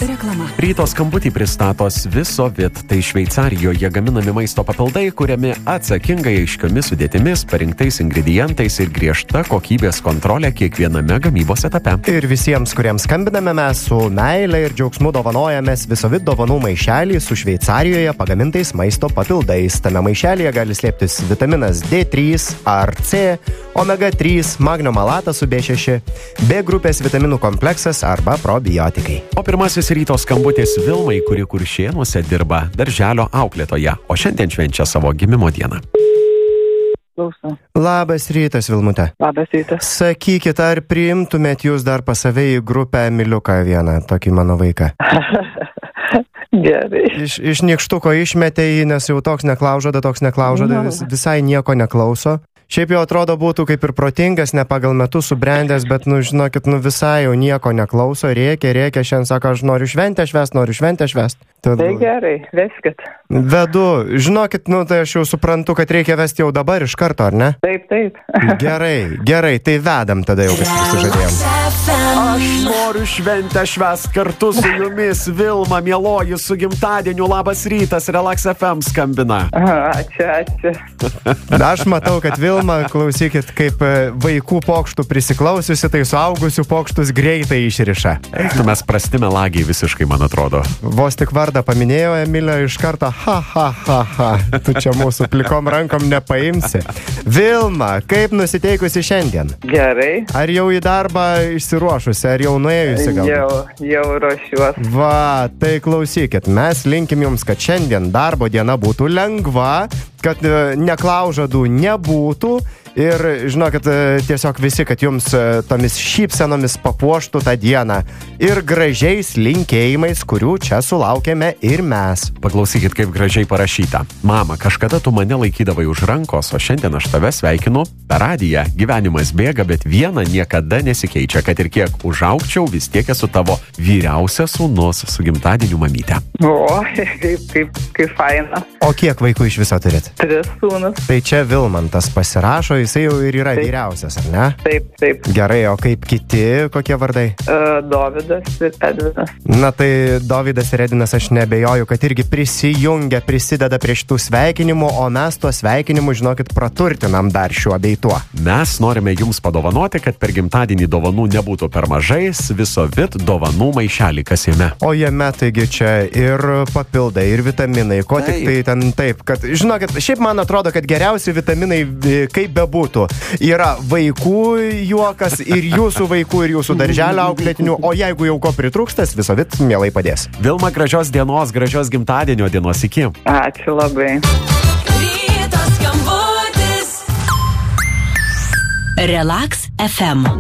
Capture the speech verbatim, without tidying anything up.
Reklama. Ryto skambutį pristatos Visovit. Tai Šveicarijoje gaminami maisto papildai, kuriami atsakingai aiškiomis sudėtimis, parinktais ingredientais ir griežta kokybės kontrolė kiekviename gamybos etape. Ir visiems, kuriems skambiname, mes su meile ir džiaugsmu dovanojamės Visovit dovanų maišelį su Šveicarijoje pagamintais maisto papildais. Tame maišelyje gali slėptis vitaminas D trys ar C, omega trys, magnio malatas su B šeši, B grupės vitaminų kompleksas arba probiotikai. O pirmasis ryto skambutis Vilmai, kuri Kuršėnuose dirba darželio auklėtoja, o šiandien švenčia savo gimimo dieną. Klausom. Labas rytas, Vilmute. Labas rytas. Sakykit, ar priimtumėt jūs dar pas save į grupę Emiliuką vieną, tokį mano vaiką? Gerai. Iš, iš nykštuko išmetė jį, nes jau toks neklaužada, toks neklaužada, vis, visai nieko neklauso. Šiaip jau atrodo būtų kaip ir protingas, ne pagal metus subrendęs, bet, nu, žinokit, nu visai jau nieko neklauso, rėkia, rėkia, šiandien sako, aš noriu šventę švest, noriu šventę švest. Tad... Tai gerai, veskit. Vedu, žinokit, nu, tai aš jau suprantu, kad reikia vesti jau dabar iš karto, ar ne? Taip, taip. Gerai, gerai, tai vedam tada jau, kas prisižadėjom. Aš noriu šventę švest kartu su jumis, Vilma, mieloji, su gimtadieniu, labas rytas, Relax F M skambina. Ačiū, ačiū. Aš matau, kad Vilma, klausykit, kaip vaikų pokštų prisiklausiusi, tai suaugusių pokštus greitai išriša. Eiktų mes prasti melagiai visiškai, man atrodo. Vos tik vardą paminėjo Emilio, iš karto ha, ha, ha, ha. Tu čia mūsų plikom rankom nepaimsi. Vilma, kaip nusiteikusi šiandien? Gerai. Ar jau į darbą išsiruošusi, ar jau nuėjusi gal? Jau, jau ruošiuos. Va, tai klausykit, mes linkim jums, kad šiandien darbo diena būtų lengva, kad neklaužadų nebūtų ir, žinokit, tiesiog visi, kad jums tomis šypsenomis papuoštų tą dieną ir gražiais linkėjimais, kurių čia sulaukėme ir mes. Paklausykit, kaip gražiai parašyta. Mama, kažkada tu mane laikydavai už rankos, o šiandien aš tave sveikinu per radiją. Gyvenimas bėga, bet viena niekada nesikeičia, kad ir kiek užaugčiau, vis tiek esu tavo vyriausias sūnus su gimtadieniu mamyte. O, kaip, kaip, kaip faina. O kiek vaikų iš viso turit? Tris sūnus. Tai čia Vilmantas pasirašo, jisai jau ir yra taip. Vyriausias, ar ne? Taip, taip. Gerai, o kaip kiti, kokie vardai? Uh, Dovydas ir Edvinas. Na tai Dovydas ir Edvinas, aš nebejoju, kad irgi prisijungia, prisideda prie šitų sveikinimų, o mes tuo sveikinimu, žinokit, praturtinam dar šiuo bei tuo. Mes norime jums padovanoti, kad per gimtadienį dovanų nebūtų per mažai, Visovit dovanų maišelį, kas jame. O jame taigi čia ir papildai, ir vitaminai, ko taip. tik tai ten taip, kad, žinokit, šiaip man atrodo, kad geriausi vitaminai, kaip bebūtų, yra vaikų juokas ir jūsų vaikų ir jūsų darželio auklėtinių, o jeigu jau ko pritrūkstas, Visovit mielai padės. Vilma, gražios dienos, gražios gimtadienio dienos, iki. Ačiū labai. Ryto skambutis. Relax F M.